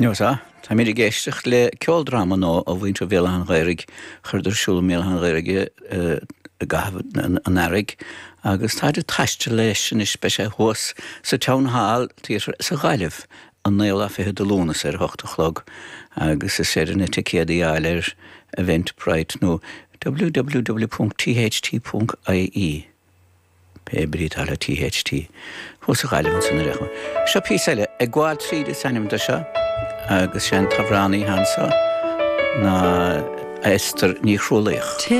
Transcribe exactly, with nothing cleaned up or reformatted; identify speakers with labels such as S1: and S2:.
S1: Jo sa, tá mí géisteach le ceoldrama nó a bhainte bhéal an gairig chuidir siúla mé an gairige an airig agus táidir taiste leis sin is speise thuas sa town hall tíotar sa ghaileh an néola fithe de lúnas ar hocht a chlog agus is séidir na ticéad í eilir Eventbrite nó w w w dot t h t dot i e pe brid ala T H T hos a ghaileh an san recha. Seo písaile ag gháil tríd is anim de seo agus sé an tavrani hansa na Esther ní chrúlaich.